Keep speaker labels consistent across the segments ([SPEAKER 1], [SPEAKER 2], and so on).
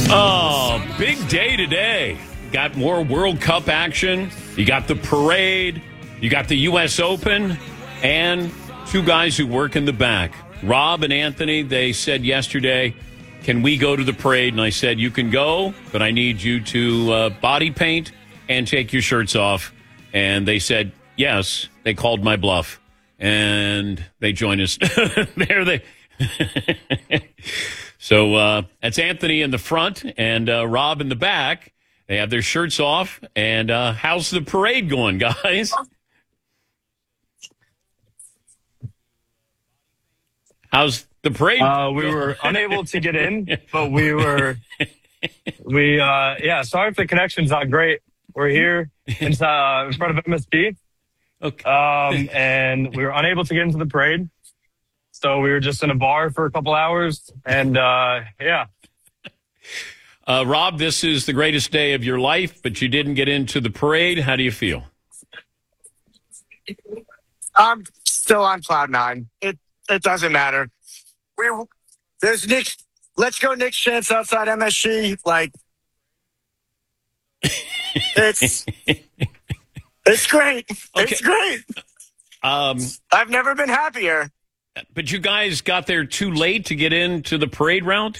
[SPEAKER 1] Oh, big day today. Got more World Cup action. You got the parade. You got the U.S. Open. And two guys who work in the back. Rob and Anthony, they said yesterday, can we go to the parade? And I said, you can go, but I need you to body paint and take your shirts off. And they said, yes. They called my bluff. And they joined us. There they... So that's Anthony in the front and Rob in the back. They have their shirts off. And how's the parade going, guys? How's the parade?
[SPEAKER 2] We were unable to get in, but sorry if the connection's not great. We're here in front of MSP.
[SPEAKER 1] Okay.
[SPEAKER 2] And we were unable to get into the parade. So we were just in a bar for a couple hours, and
[SPEAKER 1] Rob, this is the greatest day of your life, but you didn't get into the parade. How do you feel?
[SPEAKER 3] I'm still on cloud nine. It doesn't matter. There's Nick's. Let's go, Nick's chance outside MSG. Like it's great.
[SPEAKER 1] Okay.
[SPEAKER 3] It's great. I've never been happier.
[SPEAKER 1] But you guys got there too late to get into the parade route?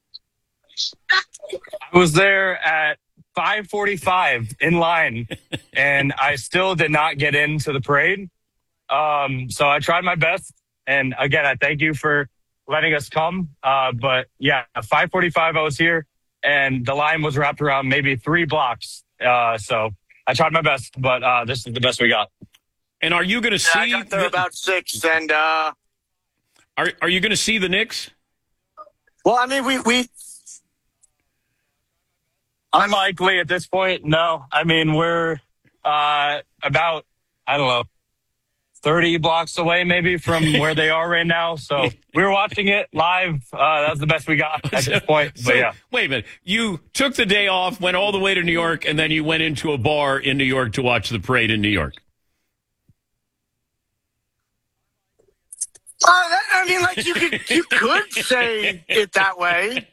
[SPEAKER 2] I was there at 5:45 in line, and I still did not get into the parade. So I tried my best, and again, I thank you for letting us come. But yeah, at 5:45 I was here, and the line was wrapped around maybe 3 blocks. So I tried my best, but this is the best we got.
[SPEAKER 1] And are you going to see?
[SPEAKER 3] I got there about 6, and
[SPEAKER 1] Are you going to see the Knicks?
[SPEAKER 3] well, I mean, we
[SPEAKER 2] Unlikely at this point. No, I mean we're about 30 blocks away maybe from where they are right now. So we were watching it live. That's the best we got at this point.
[SPEAKER 1] So,
[SPEAKER 2] but yeah.
[SPEAKER 1] wait a minute. You took the day off, went all the way to New York, and then you went into a bar in New York to watch the parade in New York.
[SPEAKER 3] I mean, like you could say it that way.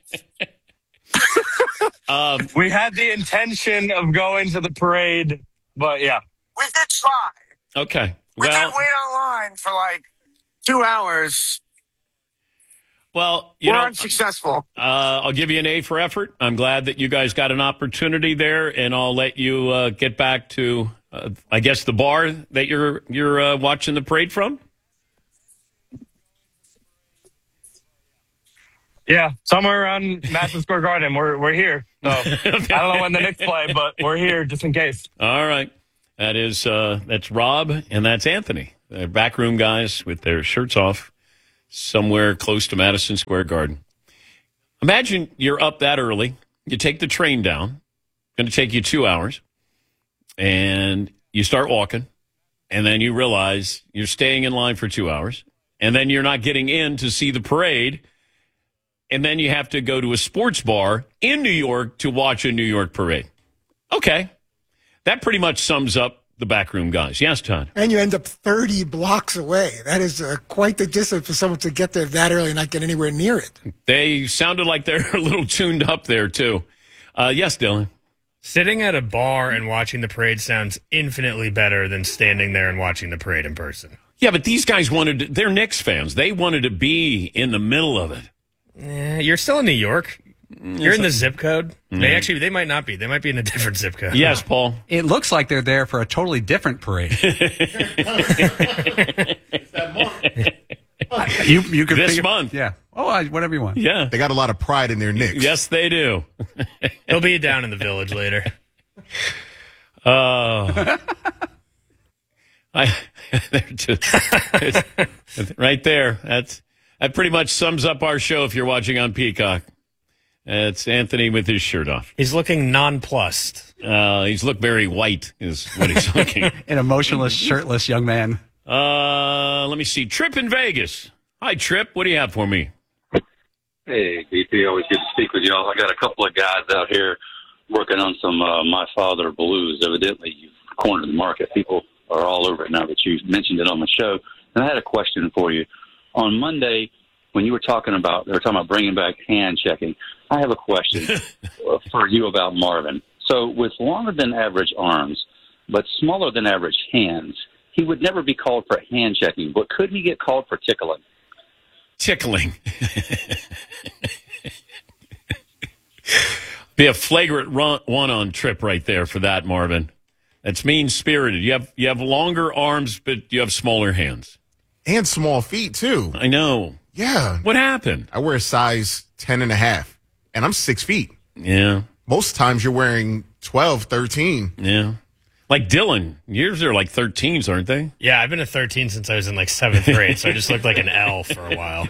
[SPEAKER 2] We had the intention of going to the parade, but yeah.
[SPEAKER 3] We did try.
[SPEAKER 1] Okay.
[SPEAKER 3] We
[SPEAKER 1] Well,
[SPEAKER 3] did wait online for like 2 hours.
[SPEAKER 1] well,
[SPEAKER 3] We're unsuccessful.
[SPEAKER 1] I'll give you an A for effort. I'm glad that you guys got an opportunity there, and I'll let you get back to, I guess, the bar that you're watching the parade from.
[SPEAKER 2] Yeah, somewhere around Madison Square Garden. We're here. So I don't know when the Knicks play, but we're here just in case.
[SPEAKER 1] All right. That's Rob and that's Anthony. They're backroom guys with their shirts off somewhere close to Madison Square Garden. Imagine you're up that early. You take the train down. It's going to take you 2 hours. And you start walking. And then you realize you're staying in line for 2 hours. And then you're not getting in to see the parade. And then you have to go to a sports bar in New York to watch a New York parade. Okay. That pretty much sums up the backroom guys. Yes, Todd?
[SPEAKER 4] And you end up 30 blocks away. That is quite the distance for someone to get there that early and not get anywhere near it.
[SPEAKER 1] They sounded like they're a little tuned up there, too. Yes, Dylan?
[SPEAKER 5] Sitting at a bar and watching the parade sounds infinitely better than standing there and watching the parade in person.
[SPEAKER 1] Yeah, but these guys they're Knicks fans. They wanted to be in the middle of it.
[SPEAKER 5] You're still in New York. You're in the zip code. They might not be. They might be in a different zip code.
[SPEAKER 1] Yes, Paul.
[SPEAKER 6] It looks like they're there for a totally different parade. You could
[SPEAKER 1] This month.
[SPEAKER 6] Yeah. Oh, whatever you want.
[SPEAKER 1] Yeah.
[SPEAKER 7] They got a lot of pride in their Knicks.
[SPEAKER 1] Yes, they do.
[SPEAKER 5] He'll be down in the village later.
[SPEAKER 1] Right there. That pretty much sums up our show if you're watching on Peacock. It's Anthony with his shirt off.
[SPEAKER 5] He's looking nonplussed.
[SPEAKER 1] He's looked very white is what he's looking.
[SPEAKER 6] An emotionless, shirtless young man.
[SPEAKER 1] Let me see. Trip in Vegas. Hi, Trip. What do you have for me?
[SPEAKER 8] Hey, DP, always good to speak with y'all. I got a couple of guys out here working on some My Father blues. Evidently, you've cornered the market. People are all over it now that you mentioned it on the show. And I had a question for you. On Monday, when you were talking about, they were talking about bringing back hand checking. I have a question for you about Marvin. So with longer than average arms, but smaller than average hands, he would never be called for hand checking, but could he get called for tickling?
[SPEAKER 1] Tickling. Be a flagrant one-on trip right there for that, Marvin. That's mean-spirited. You have longer arms, but you have smaller hands.
[SPEAKER 7] And small feet, too.
[SPEAKER 1] I know.
[SPEAKER 7] Yeah.
[SPEAKER 1] What happened?
[SPEAKER 7] I wear a size 10.5, and I'm 6 feet.
[SPEAKER 1] Yeah.
[SPEAKER 7] Most times you're wearing 12, 13.
[SPEAKER 1] Yeah. Like Dylan. Yours are like 13s, aren't they?
[SPEAKER 5] Yeah, I've been a 13 since I was in like 7th grade, so I just looked like an L for a while.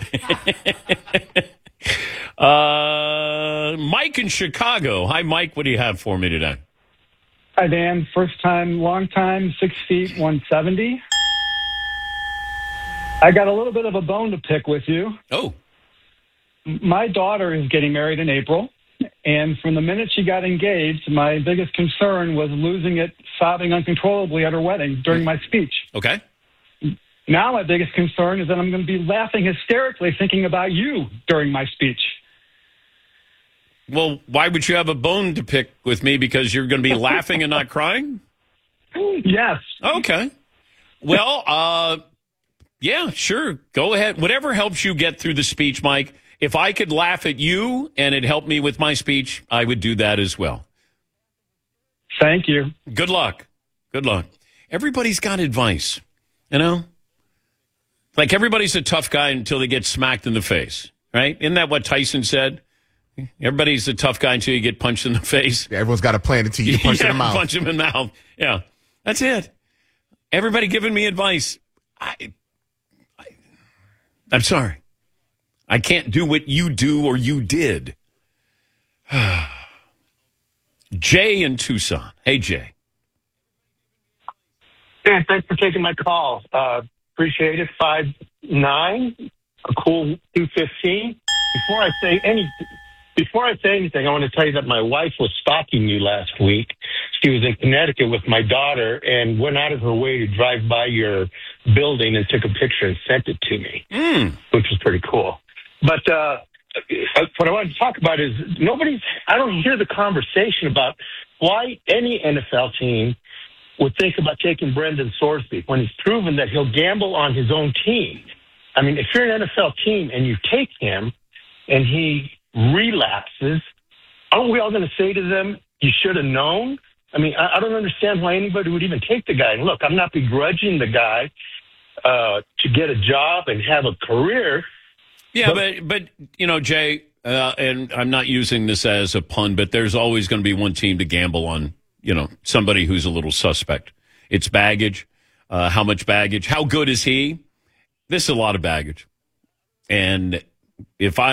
[SPEAKER 1] Mike in Chicago. Hi, Mike. What do you have for me today?
[SPEAKER 9] Hi, Dan. First time, long time, 6 feet, 170. I got a little bit of a bone to pick with you.
[SPEAKER 1] Oh.
[SPEAKER 9] My daughter is getting married in April, and from the minute she got engaged, my biggest concern was losing it, sobbing uncontrollably at her wedding during my speech.
[SPEAKER 1] Okay.
[SPEAKER 9] Now my biggest concern is that I'm going to be laughing hysterically thinking about you during my speech.
[SPEAKER 1] Well, why would you have a bone to pick with me? Because you're going to be laughing and not crying?
[SPEAKER 9] Yes.
[SPEAKER 1] Okay. Well, yeah, sure. Go ahead. Whatever helps you get through the speech, Mike. If I could laugh at you and it helped me with my speech, I would do that as well.
[SPEAKER 9] Thank you.
[SPEAKER 1] Good luck. Good luck. Everybody's got advice, you know? Like everybody's a tough guy until they get smacked in the face, right? Isn't that what Tyson said? Everybody's a tough guy until you get punched in the face.
[SPEAKER 7] Everyone's got a plan until you punch in the mouth.
[SPEAKER 1] Punch him in the mouth. Yeah, that's it. Everybody giving me advice. I'm sorry. I can't do what you do or you did. Jay in Tucson. Hey, Jay.
[SPEAKER 10] Yeah, thanks for taking my call. Appreciate it. 5'9", a cool 215. Before I say anything, I want to tell you that my wife was stalking you last week. She was in Connecticut with my daughter and went out of her way to drive by your building and took a picture and sent it to me, which was pretty cool. But what I wanted to talk about is I don't hear the conversation about why any NFL team would think about taking Brendan Sorsby when he's proven that he'll gamble on his own team. I mean, if you're an NFL team and you take him and he relapses, aren't we all going to say to them, you should have known? I mean, I don't understand why anybody would even take the guy. And look, I'm not begrudging the guy to get a job and have a career.
[SPEAKER 1] Yeah, but you know, Jay, and I'm not using this as a pun, but there's always going to be one team to gamble on, you know, somebody who's a little suspect. It's baggage. How much baggage? How good is he? This is a lot of baggage. And if I